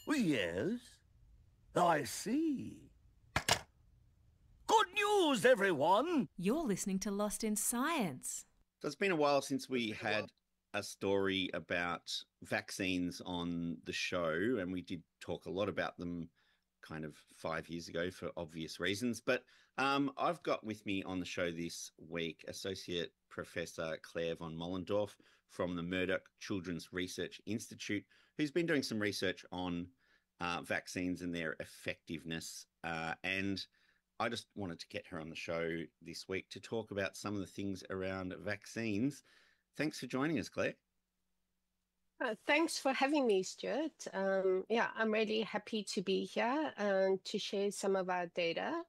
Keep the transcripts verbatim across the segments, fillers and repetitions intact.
Yes, I see. Good news, everyone! You're listening to Lost in Science. So it's been a while since we had a story about vaccines on the show, and we did talk a lot about them kind of five years ago for obvious reasons. But um, I've got with me on the show this week Associate Professor Claire von Mollendorf from the Murdoch Children's Research Institute, who's been doing some research on uh, vaccines and their effectiveness. Uh, and I just wanted to get her on the show this week to talk about some of the things around vaccines. Thanks for joining us, Claire. Uh, thanks for having me, Stuart. Um, yeah, I'm really happy to be here and to share some of our data.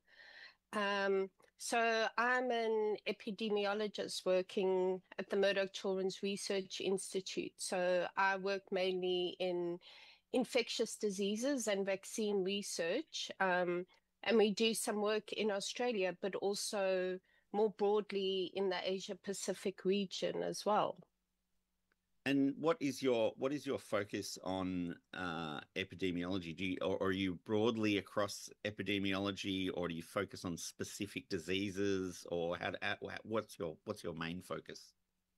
Um, so I'm an epidemiologist working at the Murdoch Children's Research Institute. So I work mainly in infectious diseases and vaccine research. Um, and we do some work in Australia, but also more broadly in the Asia Pacific region as well. And what is your what is your focus on uh, epidemiology? Do you, or, or are you broadly across epidemiology, or do you focus on specific diseases, or how, to, what's your what's your main focus?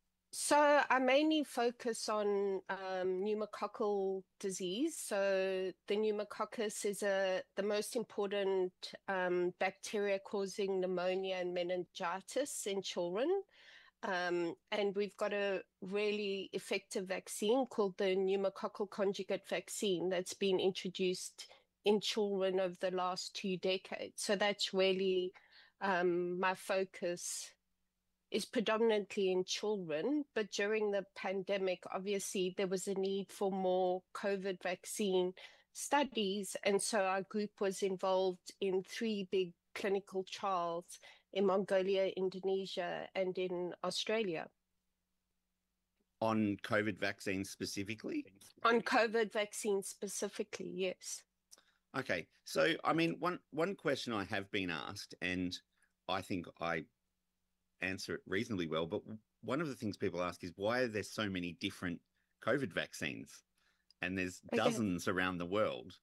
So I mainly focus on um, pneumococcal disease. So the pneumococcus is a the most important um, bacteria causing pneumonia and meningitis in children. Um, and we've got a really effective vaccine called the pneumococcal conjugate vaccine that's been introduced in children over the last two decades. So that's really um, my focus is predominantly in children, but during the pandemic, obviously there was a need for more COVID vaccine studies. And so our group was involved in three big clinical trials in Mongolia, Indonesia, and in Australia. On COVID vaccines specifically? On COVID vaccines specifically, yes. Okay. So, I mean, one one question I have been asked, and I think I answer it reasonably well, but one of the things people ask is why are there so many different COVID vaccines? And there's Okay. dozens around the world.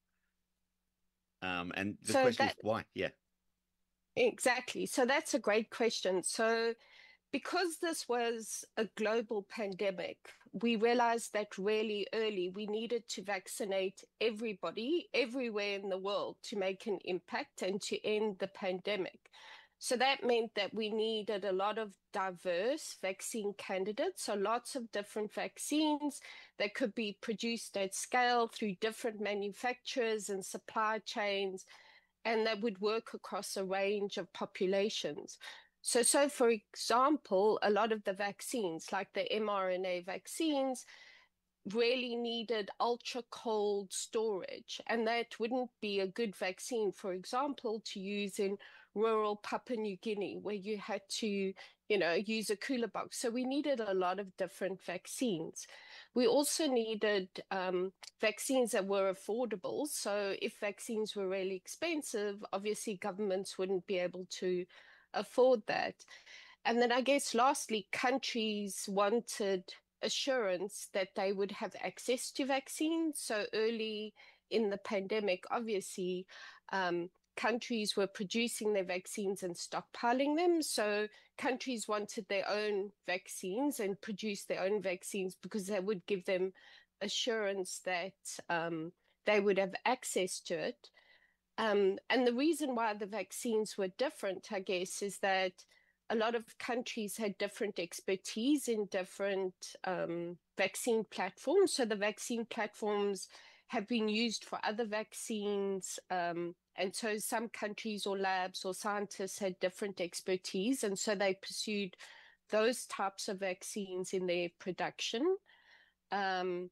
Um, and the So question that is why? Yeah. exactly. So that's a great question. So because this was a global pandemic, we realized that really early we needed to vaccinate everybody everywhere in the world to make an impact and to end the pandemic. So that meant that we needed a lot of diverse vaccine candidates, so lots of different vaccines that could be produced at scale through different manufacturers and supply chains, and that would work across a range of populations. So, so for example, a lot of the vaccines, like the mRNA vaccines, really needed ultra cold storage, and that wouldn't be a good vaccine, for example, to use in rural Papua New Guinea, where you had to, you know, use a cooler box. So we needed a lot of different vaccines. We also needed um, vaccines that were affordable. So if vaccines were really expensive, obviously governments wouldn't be able to afford that. And then I guess lastly, countries wanted assurance that they would have access to vaccines. So early in the pandemic, obviously, um, countries were producing their vaccines and stockpiling them. So countries wanted their own vaccines and produce their own vaccines because that would give them assurance that um, they would have access to it. Um, and the reason why the vaccines were different, I guess, is that a lot of countries had different expertise in different um, vaccine platforms. So the vaccine platforms have been used for other vaccines. Um, and so some countries or labs or scientists had different expertise. And so they pursued those types of vaccines in their production. Um,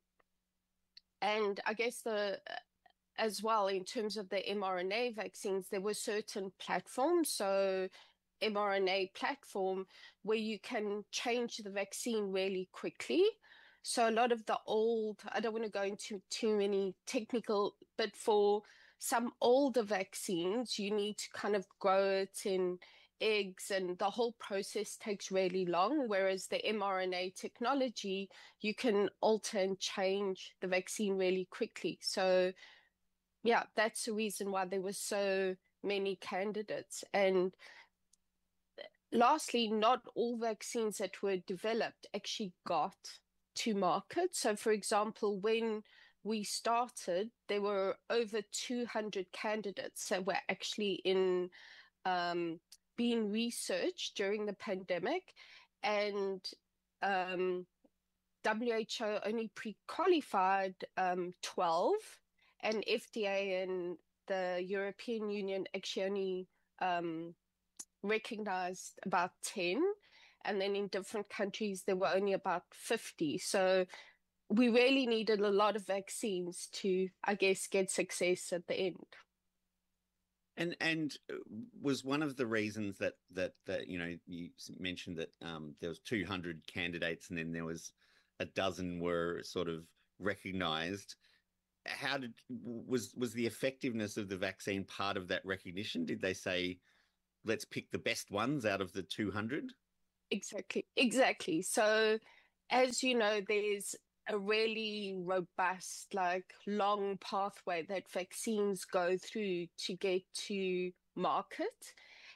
and I guess the as well, in terms of the mRNA vaccines, there were certain platforms. So mRNA platform where you can change the vaccine really quickly. So a lot of the old, I don't want to go into too many technical, but for some older vaccines, you need to kind of grow it in eggs and the whole process takes really long. Whereas the mRNA technology, you can alter and change the vaccine really quickly. So yeah, that's the reason why there were so many candidates. And lastly, not all vaccines that were developed actually got to market. So, for example, when we started, there were over two hundred candidates that were actually in um, being researched during the pandemic, and um, W H O only pre-qualified um, twelve, and F D A and the European Union actually only um, recognized about ten, and then in different countries there were only about fifty. So we really needed a lot of vaccines to, I guess, get success at the end. And and was one of the reasons that that that you know you mentioned that um, there was two hundred candidates and then there was a dozen were sort of recognized. How did was was the effectiveness of the vaccine part of that recognition? Did they say, let's pick the best ones out of the two hundred? Exactly, exactly. So, as you know, there's a really robust, like long pathway that vaccines go through to get to market.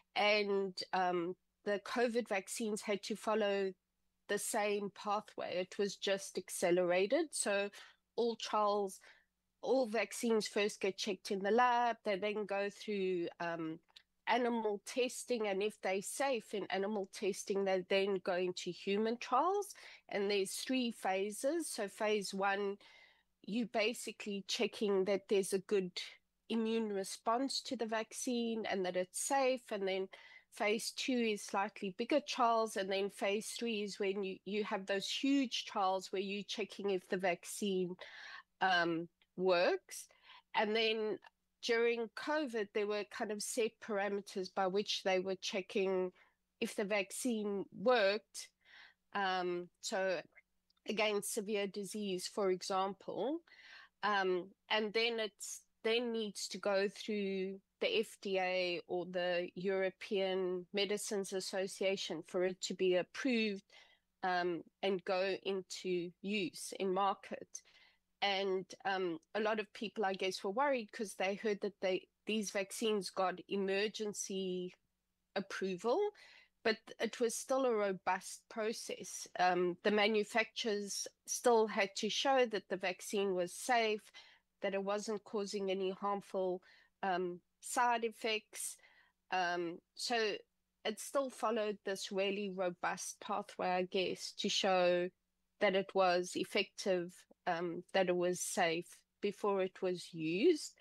And um, the COVID vaccines had to follow the same pathway. It was just accelerated. So all trials, all vaccines first get checked in the lab. They then go through um, animal testing, and if they're safe in animal testing, they then go into human trials. And there's three phases. So phase one, you basically checking that there's a good immune response to the vaccine and that it's safe. And then phase two is slightly bigger trials. And then phase three is when you, you have those huge trials where you're checking if the vaccine um, works. And then during COVID, there were kind of set parameters by which they were checking if the vaccine worked. Um, so against severe disease, for example. Um, and then it's then needs to go through the F D A or the European Medicines Association for it to be approved um, and go into use in market. And um, a lot of people, I guess, were worried because they heard that they these vaccines got emergency approval, but it was still a robust process. Um, the manufacturers still had to show that the vaccine was safe, that it wasn't causing any harmful um, side effects. Um, so it still followed this really robust pathway, I guess, to show that it was effective, um, that it was safe before it was used.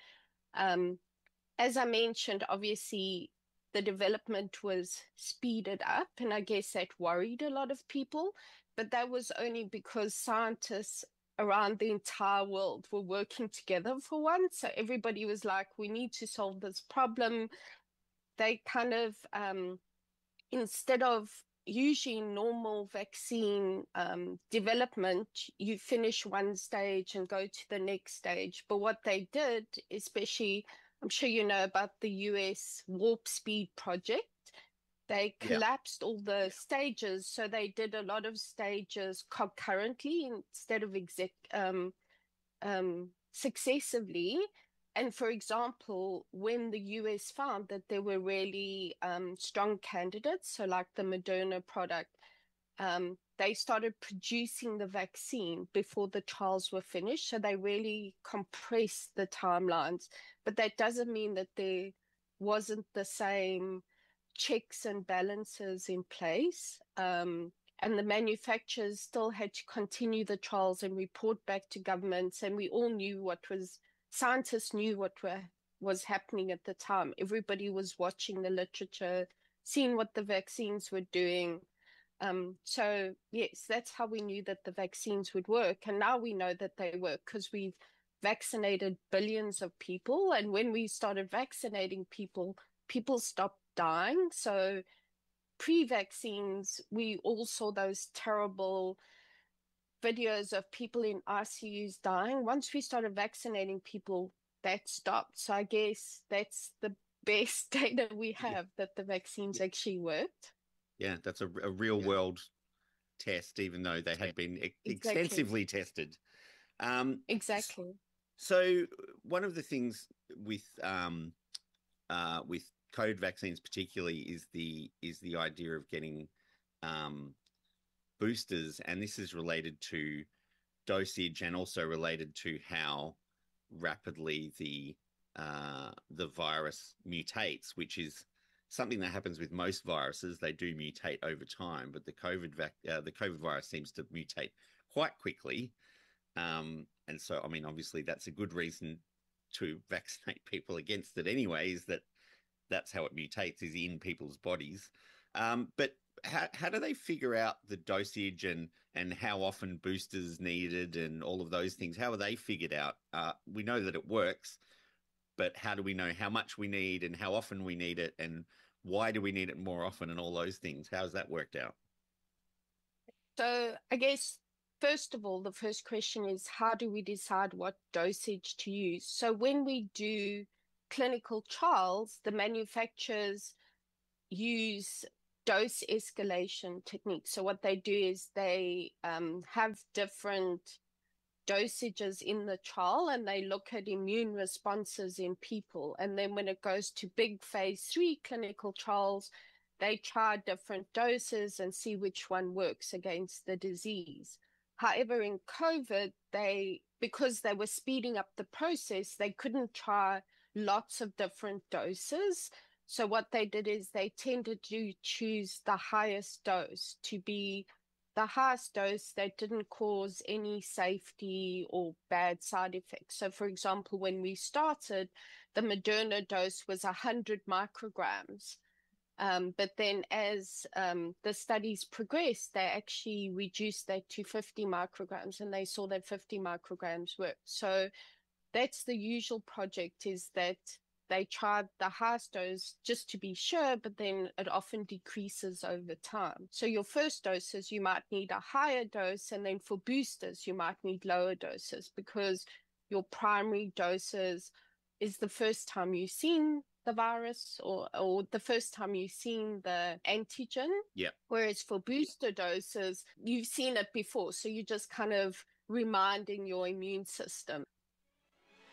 Um, as I mentioned, obviously, the development was speeded up, and I guess that worried a lot of people, but that was only because scientists around the entire world were working together for once. So everybody was like, we need to solve this problem. They kind of, um, instead of usually normal vaccine um, development, you finish one stage and go to the next stage. But what they did, especially, I'm sure you know about the U S Warp Speed project. They collapsed yeah. all the stages. So they did a lot of stages concurrently instead of exec, um, um, successively. And for example, when the U S found that there were really um, strong candidates, so like the Moderna product, um, they started producing the vaccine before the trials were finished. So they really compressed the timelines. But that doesn't mean that there wasn't the same checks and balances in place. Um, and the manufacturers still had to continue the trials and report back to governments. And we all knew what was, scientists knew what were, was happening at the time. Everybody was watching the literature, seeing what the vaccines were doing. Um, so yes, that's how we knew that the vaccines would work. And now we know that they work because we've vaccinated billions of people. And when we started vaccinating people, people stopped dying. So pre-vaccines, we all saw those terrible videos of people in I C Us dying. Once we started vaccinating people, that stopped. So I guess that's the best data we have, that the vaccines actually worked. Yeah, that's a, a real world test, even though they had been e- Exactly. extensively tested. Um, Exactly. So one of the things with um, uh, with COVID vaccines particularly is the is the idea of getting um, boosters, and this is related to dosage and also related to how rapidly the uh, the virus mutates, which is something that happens with most viruses. They do mutate over time, but the COVID vac- uh, the COVID virus seems to mutate quite quickly. Um, and so, I mean, obviously, that's a good reason to vaccinate people against it anyway, is that that's how it mutates, is in people's bodies. Um, but how, how do they figure out the dosage and, and how often boosters needed and all of those things? How are they figured out? Uh, we know that it works, but how do we know how much we need and how often we need it and why do we need it more often and all those things? How's that worked out? So I guess, first of all, the first question is, how do we decide what dosage to use? So when we do clinical trials, the manufacturers use dose escalation techniques. So what they do is they um, have different dosages in the trial and they look at immune responses in people. And then when it goes to big phase three clinical trials, they try different doses and see which one works against the disease. However, in COVID, they, because they were speeding up the process, they couldn't try lots of different doses. So what they did is they tended to choose the highest dose to be the highest dose that didn't cause any safety or bad side effects. So for example, when we started, the Moderna dose was one hundred micrograms. Um, but then as um, the studies progressed, they actually reduced that to fifty micrograms, and they saw that fifty micrograms worked. So that's the usual project, is that they tried the highest dose just to be sure, but then it often decreases over time. So your first doses, you might need a higher dose, and then for boosters, you might need lower doses, because your primary doses is the first time you've seen the virus or, or the first time you've seen the antigen. Yeah. Whereas for booster doses, you've seen it before. So you're just kind of reminding your immune system.